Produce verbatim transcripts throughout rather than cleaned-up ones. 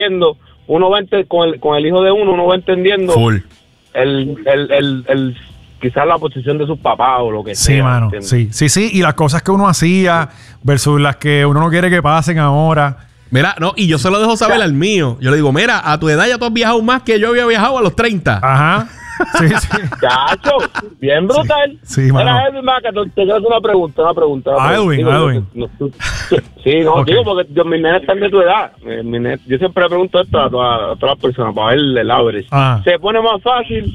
entendiendo, uno va ente- con, el, con el hijo de uno, uno va entendiendo Full. el, el, el, el quizás la posición de sus papás o lo que Sí, sea. mano, ¿entiendes? sí, sí, sí, y las cosas que uno hacía versus las que uno no quiere que pasen ahora. Mira, no, y yo se lo dejo saber al mío. Yo le digo, mira, a tu edad ya tú has viajado más que yo había viajado a los treinta. Ajá. Sí, sí. Chacho, bien brutal. Sí, sí, mano. Era Edwin, ma, que te, te quiero hacer una pregunta, una pregunta. Una Ah, pregunta. Edwin, Digo, Edwin. no, tú- sí, no, Ok. digo porque yo, mis nenes están de tu edad. Mi- mi nene- yo siempre le pregunto esto a todas, a todas las personas para ver el average. Ajá. ¿Se pone más fácil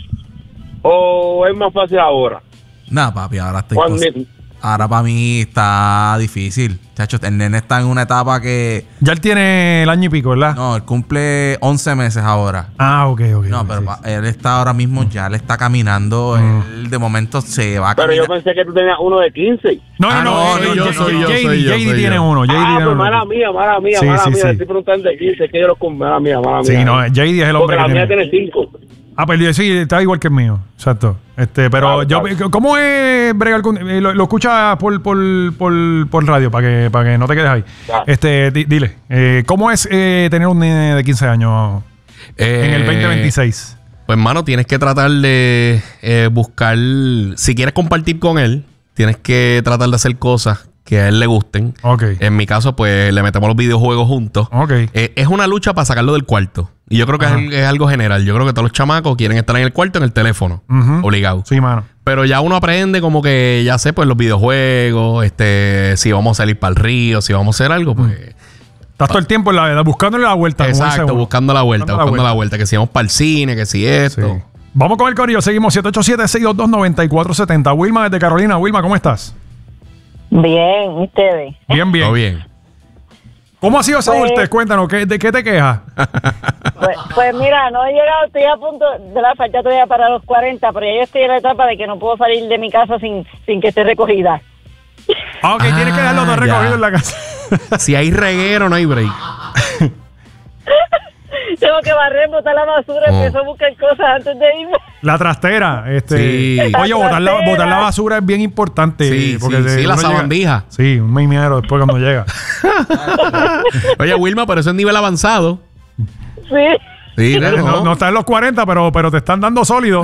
o es más fácil ahora? Nah, papi, ahora estoy... Cuando- cos- Ahora para mí está difícil. Chacho, el nene está en una etapa que... Ya él tiene el año y pico, ¿verdad? No, él cumple once meses ahora. Ah, ok, ok. No, ok, pero sí, pa- sí. él está ahora mismo, ya le está caminando. Mm. Él de momento se va a Pero caminar. yo pensé que tú tenías uno de quince. No, Ah, no, no, no, no, eh, yo J- soy yo, J D, soy yo, J D soy tiene yo. uno. J D Ah, tiene pues uno. mala mía, mala mía, Sí, mala sí, mía. sí. Le estoy preguntando de quince, que yo los cum- mala mía, mala mía. Sí, no, J D es el hombre Porque la que mía tiene. tiene cinco. Ah, pero sí, está igual que el mío. Exacto. Este, pero Claro, yo, claro. ¿cómo es bregar con eh, lo, lo escuchas por, por, por, por radio para que, para que no te quedes ahí? Ya. Este, di- dile, eh, ¿cómo es eh, tener un nene de quince años en el veinte veintiséis? Pues, hermano, tienes que tratar de eh, buscar... Si quieres compartir con él, tienes que tratar de hacer cosas que a él le gusten. Ok. En mi caso, pues, le metemos los videojuegos juntos. Ok. Eh, es una lucha para sacarlo del cuarto. Y yo creo que es, Ajá. al- es algo general. Yo creo que todos los chamacos quieren estar en el cuarto en el teléfono. Ujú. Obligado. Sí, mano. Pero ya uno aprende como que, ya sé, pues los videojuegos, este, si vamos a salir para el río, si vamos a hacer algo, pues... Estás todo el tiempo en la, buscándole la vuelta. como dice Exacto, uno. buscando la vuelta, Buscando la buscando la vuelta. vuelta. Que si vamos para el cine, que si esto. Sí. Vamos con el corillo. Seguimos siete ocho siete, seis dos dos, nueve cuatro siete cero. Wilma desde Carolina. Wilma, ¿cómo estás? Bien, ustedes. Bien, bien. Todo bien. ¿Cómo ha sido esa Pues- adultez? Cuéntanos, ¿qué, ¿de qué te quejas? Pues, pues mira, no he llegado, estoy a punto de la falta todavía para los cuarenta, pero ya yo estoy en la etapa de que no puedo salir de mi casa sin, sin que esté recogida. Ah, ok, tienes que dejarlo todo Ah, recogido ya. en la casa. Si hay reguero, no hay break. Tengo que barrer, botar la basura, Oh. empiezo a buscar cosas antes de irme. La trastera. Este, Sí. Oye, La botar la, trastera. botar la basura es bien importante. Sí, porque sí, de- sí, la uno llega- sabandija. Sí, un mimiero después cuando llega. Oye, Wilma, pero eso es nivel avanzado. Sí. Sí, no, No, no está en los cuarenta, pero, pero te están dando sólido.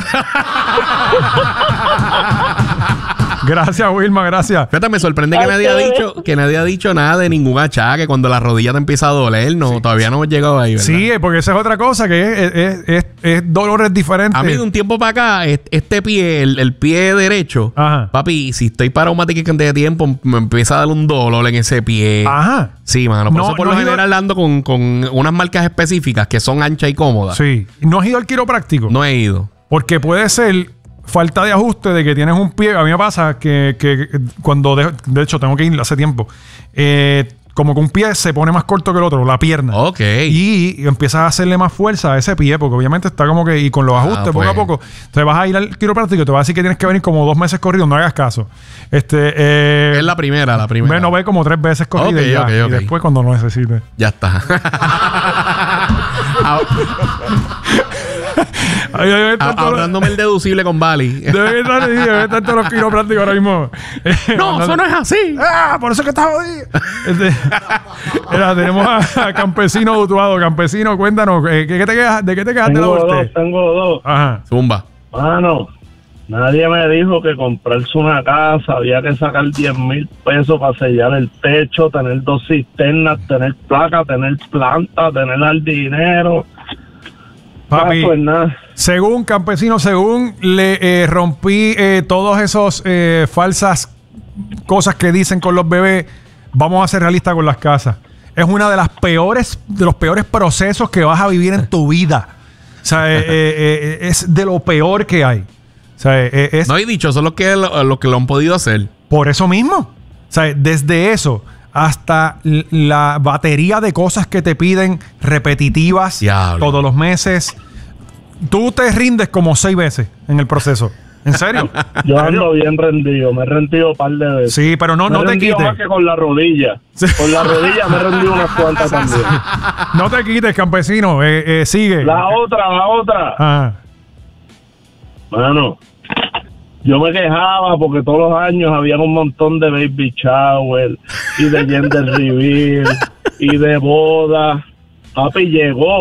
Gracias, Wilma, gracias. Fíjate, me sorprende que Ay, nadie ha qué dicho que nadie ha dicho nada de ningún achaque cuando la rodilla te empieza a doler. No, todavía no hemos llegado ahí, ¿verdad? Sí, porque esa es otra cosa, que es, es, es, es dolores diferentes. A mí de un tiempo para acá, est- este pie, el, el pie derecho, Ajá. papi, si estoy parado más de que cantidad de tiempo, me empieza a dar un dolor en ese pie. Ajá. Sí, mano. Por No, eso por no lo has ido- general ando con, con unas marcas específicas que son anchas y cómodas. Sí. ¿No has ido al quiropráctico? No he ido. Porque puede ser falta de ajuste de que tienes un pie. A mí me pasa que, que cuando de, de hecho tengo que ir hace tiempo. Eh, como que un pie se pone más corto que el otro, la pierna. Ok. Y empiezas a hacerle más fuerza a ese pie, porque obviamente está como que, y con los ajustes Ah, poco pues. a poco, te vas a ir al quiropráctico y te va a decir que tienes que venir como dos meses corridos, no hagas caso. Este, eh, Es la primera, la primera. Bueno, ve como tres veces corrido Ok, y ya. ok, ok. Y después cuando lo necesites. Ya está. Ah, Ay, ay, ay, ah, tanto- ahorrándome el deducible con Bali. Debe estar, sí, debe estar todos los quiroprácticos ahora mismo. No, eso no es así. ¡Ah! Por eso es que estás jodido. Este, mira, tenemos a, a Campesino Utuado. Campesino, cuéntanos, eh, ¿qué, qué te quejas, ¿de qué te quejas de la Tengo adultez? dos, tengo dos. Ajá. Zumba. Mano, nadie me dijo que comprarse una casa había que sacar diez mil pesos para sellar el techo, tener dos cisternas, tener placa, tener planta, tener jardinero. Papi, Ah, pues nada. según Campesino, según le eh, rompí eh, todos esos eh, falsas cosas que dicen con los bebés, vamos a ser realistas con las casas. Es una de las peores, de los peores procesos que vas a vivir en tu vida. O sea, eh, eh, eh, es de lo peor que hay. O sea, eh, es No he dicho, son los que lo, los que lo han podido hacer. por eso mismo. O sea, desde eso hasta l- la batería de cosas que te piden repetitivas Diablo. todos los meses. Tú te rindes como seis veces en el proceso. ¿En serio? Yo ando bien rendido, me he rendido un par de veces. Sí, pero no, Me no he te rendido quites. más que con la rodilla. Sí. Con la rodilla me he rendido unas cuantas también. No te quites, campesino. Eh, eh, sigue. La otra, la otra. Ah, Mano, yo me quejaba porque todos los años había un montón de baby shower y de gender reveal y de boda. Papi, llegó